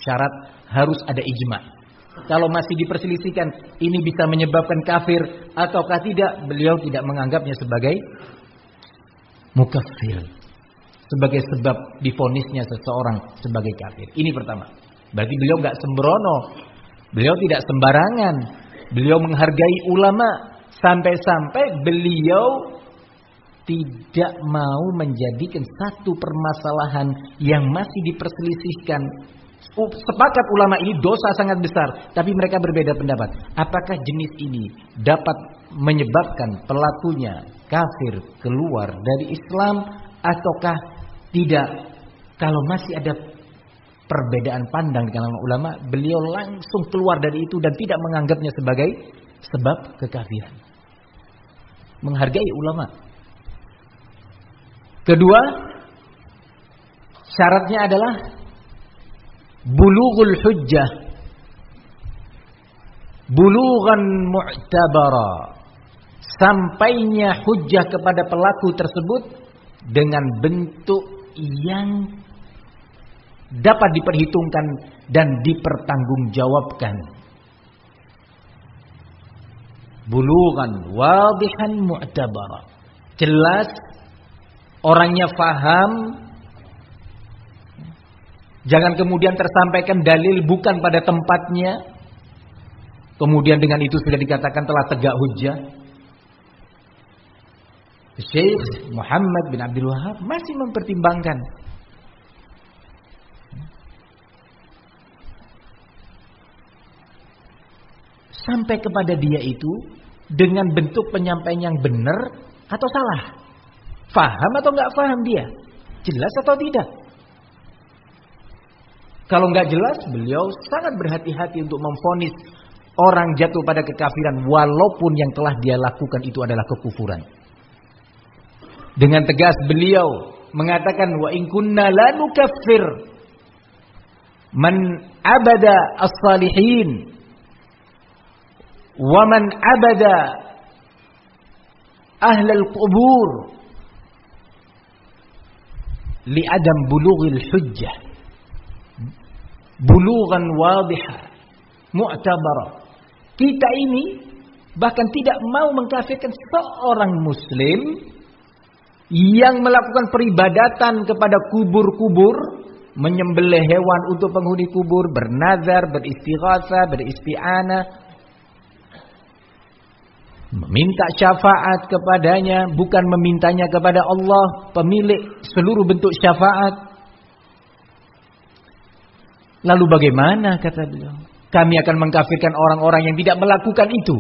Syarat harus ada ijma. Kalau masih diperselisihkan ini bisa menyebabkan kafir ataukah tidak, beliau tidak menganggapnya sebagai mukaffir, sebagai sebab divonisnya seseorang sebagai kafir. Ini pertama. Berarti beliau nggak sembrono, beliau tidak sembarangan, beliau menghargai ulama sampai-sampai beliau tidak mau menjadikan satu permasalahan yang masih diperselisihkan. Sepakat ulama ini dosa sangat besar, tapi mereka berbeda pendapat. Apakah jenis ini dapat menyebabkan pelakunya kafir, keluar dari Islam ataukah tidak? Kalau masih ada perbedaan pandang di kalangan ulama, beliau langsung keluar dari itu dan tidak menganggapnya sebagai sebab kekafiran. Menghargai ulama. Kedua, syaratnya adalah bulughul hujjah, bulughan mu'tabara, sampainya hujjah kepada pelaku tersebut dengan bentuk yang dapat diperhitungkan dan dipertanggungjawabkan. Bulughan wadihan mu'tabara, jelas, orangnya faham. Jangan kemudian tersampaikan dalil bukan pada tempatnya, kemudian dengan itu sudah dikatakan telah tegak hujjah. Syekh Muhammad bin Abdul Wahab masih mempertimbangkan. Sampai kepada dia itu dengan bentuk penyampaian yang benar atau salah, faham atau nggak faham dia, jelas atau tidak. Kalau nggak jelas, beliau sangat berhati-hati untuk memvonis orang jatuh pada kekafiran walaupun yang telah dia lakukan itu adalah kekufuran. Dengan tegas beliau mengatakan, wa in kunna la nukaffir man abada as-salihin wa man abada ahlal qubur li adam bulughil hujjah bulughan wadihah mu'tabara. Kita ini bahkan tidak mau mengkafirkan seorang muslim yang melakukan peribadatan kepada kubur-kubur, menyembelih hewan untuk penghuni kubur, bernazar, beristighatsah, beristi'anah, meminta syafaat kepadanya, bukan memintanya kepada Allah, pemilik seluruh bentuk syafaat. Lalu bagaimana, kata beliau? Kami akan mengkafirkan orang-orang yang tidak melakukan itu,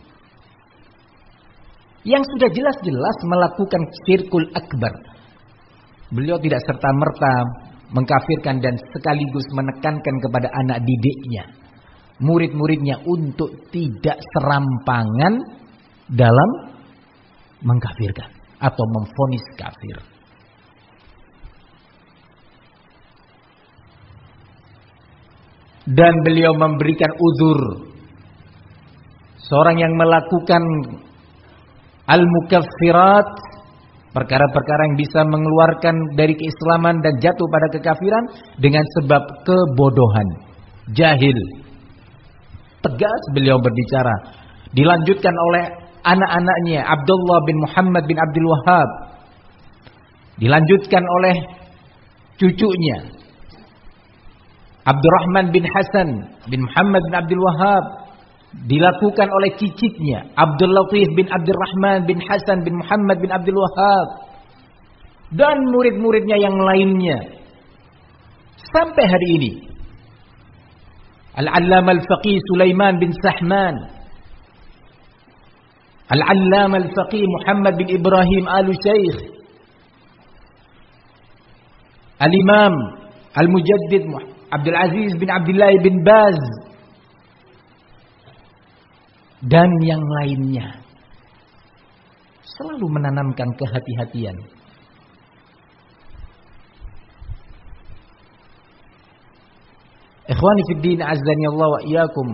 yang sudah jelas-jelas melakukan syirkul akbar. Beliau tidak serta-merta mengkafirkan dan sekaligus menekankan kepada anak didiknya, murid-muridnya untuk tidak serampangan dalam mengkafirkan atau memvonis kafir. Dan beliau memberikan uzur seorang yang melakukan al-mukaffirat, perkara-perkara yang bisa mengeluarkan dari keislaman dan jatuh pada kekafiran dengan sebab kebodohan, jahil. Tegas beliau berbicara. Dilanjutkan oleh anak-anaknya Abdullah bin Muhammad bin Abdul Wahab, dilanjutkan oleh cucunya Abdurrahman bin Hasan bin Muhammad bin Abdul Wahab, dilakukan oleh cicitnya Abdul Latif bin Abdurrahman bin Hasan bin Muhammad bin Abdul Wahab, dan murid-muridnya yang lainnya sampai hari ini. Al-Allamah Al-Faqih Sulaiman bin Sahman, Al-Allamah Al-Faqih Muhammad bin Ibrahim Al-Syaikh, Al-Imam Al-Mujaddid Abdul Aziz bin Abdullah bin Baz, dan yang lainnya selalu menanamkan kehati-hatian. Ikhwani fid din, azzani Allah wa iyyakum.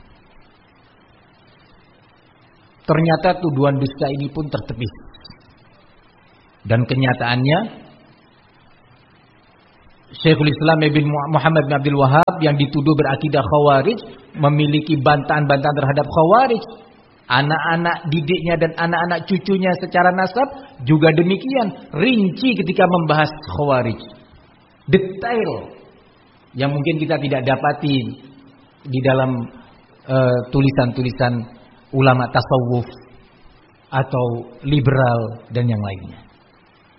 Ternyata tuduhan dusta ini pun tertepis. Dan kenyataannya Syekhul Islam Ibn Muhammad bin Abdul Wahhab yang dituduh berakidah Khawarij memiliki bantahan-bantahan terhadap Khawarij. Anak-anak didiknya dan anak-anak cucunya secara nasab juga demikian, rinci ketika membahas Khawarij. Detail yang mungkin kita tidak dapati di dalam tulisan-tulisan ulama tasawuf atau liberal dan yang lainnya.